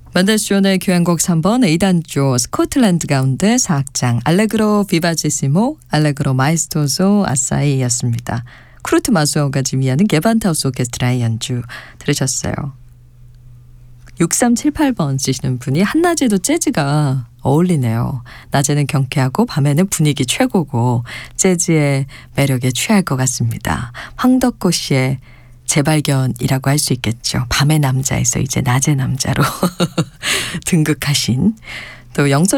만델쇼의 교향곡 3번 A단조 스코틀랜드 가운데 4악장 알레그로 비바제시모 알레그로 마이스토소 아사이였습니다. 쿠르트 마수어가 지휘하는 게반타우스 오케스트라의 연주 들으셨어요. 6378번 쓰시는 분이 한낮에도 재즈가 어울리네요. 낮에는 경쾌하고 밤에는 분위기 최고고 재즈의 매력에 취할 것 같습니다. 황덕호 씨의 재발견이라고 할 수 있겠죠. 밤의 남자에서 이제 낮의 남자로 등극하신 또 영서